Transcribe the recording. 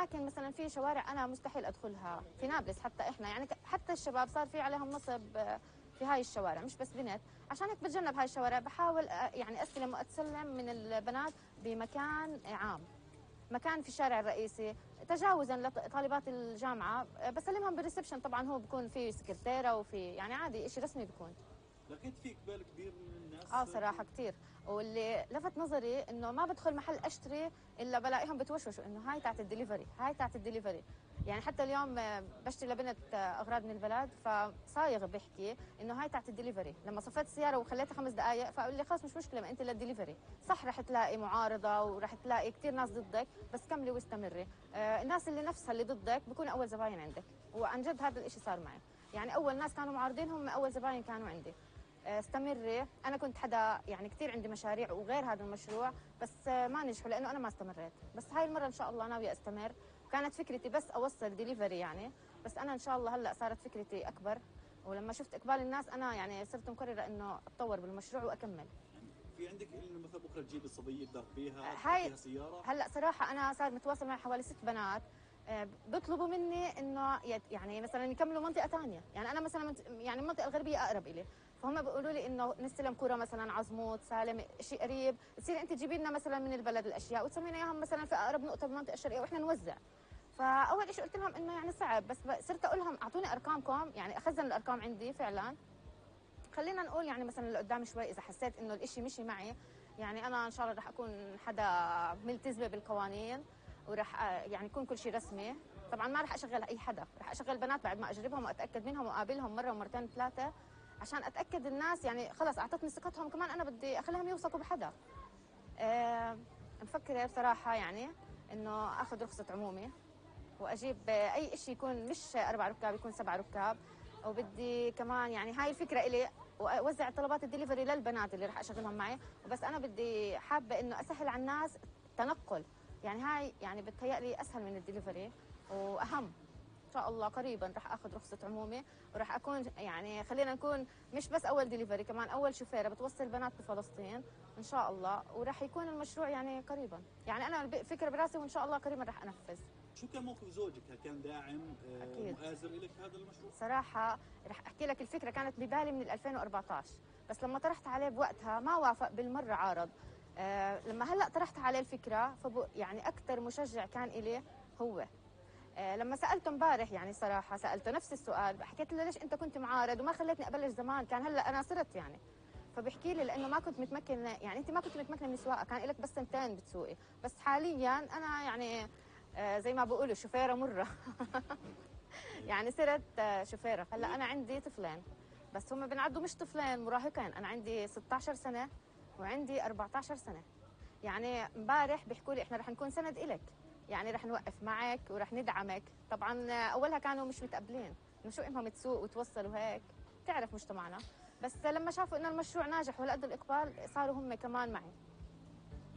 اماكن مثلا في شوارع انا مستحيل ادخلها في نابلس، حتى احنا يعني حتى الشباب صار في عليهم نصب في هاي الشوارع، مش بس بنت. عشان هيك بتجنب هاي الشوارع، بحاول يعني استلم واتسلم من البنات بمكان عام، مكان في الشارع الرئيسي، تجاوزا لطالبات الجامعه. بسلمهم بالريسبشن، طبعا هو بكون في سكرتيره وفي يعني عادي شيء رسمي بكون. لقيت في اقبال كبير من الناس؟ صراحه كثير. واللي لفت نظري انه ما بدخل محل اشتري الا بلاقيهم بتوشوشوا انه هاي تاعت الدليفري، هاي تاعت الدليفري. يعني حتى اليوم بشتري لبنت اغراض من البلد، فصايغ بيحكي انه هاي تاعت الدليفري. لما صفيت السياره وخليتها 5 دقائق فقال لي خلص مش مشكله، ما انت للدليفري. صح رح تلاقي معارضه ورح تلاقي كثير ناس ضدك، بس كملي واستمري. الناس اللي نفسها اللي ضدك بكون اول زباين عندك، وعن جد هذا الاشي صار معي. يعني اول ناس كانوا معارضين هم اول زباين كانوا عندي. استمري. انا كنت حدا يعني كثير عندي مشاريع وغير هذا المشروع، بس ما نجحوا لانه انا ما استمريت. بس هاي المره ان شاء الله ناويه استمر. كانت فكرتي بس اوصل ديليفري يعني، بس انا ان شاء الله هلا صارت فكرتي اكبر. ولما شفت اقبال الناس انا يعني صرت مقرره انه اتطور بالمشروع واكمل. في عندك انه مثلا بكره تجيب الصبيه تدربيها هاي تعطيها سياره؟ هلا صراحه انا صار متواصل مع حوالي 6 بنات بيطلبوا مني انه يعني مثلا يكملوا منطقه ثانيه. يعني انا مثلا يعني المنطقه الغربيه اقرب الي، فهم بيقولوا لي انه نستلم كوره مثلا عزموت سالم شيء قريب، تصير انت تجيبي لنا مثلا من البلد الاشياء وتسمينا اياهم مثلا في اقرب نقطه بالمنطقه الشرقيه واحنا نوزع. فاول شيء قلت لهم انه يعني صعب، بس صرت اقول لهم اعطوني ارقامكم، يعني اخزن الارقام عندي فعلا. خلينا نقول يعني مثلا لقدام شوي اذا حسيت انه الاشي مشي معي، يعني انا ان شاء الله رح اكون حدا ملتزمه بالقوانين، ورح يعني يكون كل شيء رسمي. طبعا ما رح اشغل اي حدا، رح اشغل بنات بعد ما اجربهم واتاكد منهم واقابلهم مره ومرتين ثلاثه، عشان اتاكد الناس يعني خلص اعطتني ثقتهم، كمان انا بدي اخليهم يوثقوا بحدا. أه مفكره بصراحه يعني انه اخذ رخصه عمومي واجيب اي شيء يكون مش 4 ركاب، يكون 7 ركاب. وبدي كمان يعني هاي الفكره الي، واوزع طلبات الدليفري للبنات اللي راح اشغلهم معي. وبس انا بدي حابه انه اسهل على الناس التنقل، يعني هاي يعني بتهيألي اسهل من الدليفري واهم. ان شاء الله قريبا راح اخذ رخصه عمومي، وراح اكون يعني خلينا نكون مش بس اول دليفري، كمان اول شوفيره بتوصل بنات بفلسطين ان شاء الله. وراح يكون المشروع يعني قريبا، يعني انا فكره براسي وان شاء الله قريبا راح انفذ. شو كان موقف زوجك؟ هل كان داعم اكيد مؤازر لك في هذا المشروع؟ صراحه رح احكي لك، الفكره كانت ببالي من 2014، بس لما طرحت عليه بوقتها ما وافق بالمره، عارض. لما هلا طرحت عليه الفكره يعني اكثر مشجع كان إلي هو. لما سالته امبارح يعني صراحه سالته نفس السؤال، حكيت له ليش انت كنت معارض وما خليتني ابلش زمان، كان هلا انا صرت يعني. فبحكي لي لانه ما كنت متمكنه، يعني انت ما كنت متمكنه من السواقه، كان لك بس سنتين بتسوقي، بس حاليا انا يعني زي ما بقولوا شوفيره مره. يعني صرت شوفيره. هلا انا عندي طفلين، بس هم بنعدوا مش طفلين، مراهقين. انا عندي 16 سنه وعندي 14 سنه. يعني امبارح بيحكوا لي احنا رح نكون سند إلك، يعني رح نوقف معك ورح ندعمك. طبعا اولها كانوا مش متقبلين انه شو امها تسوق وتوصل وهيك، تعرف مجتمعنا. بس لما شافوا انه المشروع ناجح وهالقد الاقبال صاروا هم كمان معي.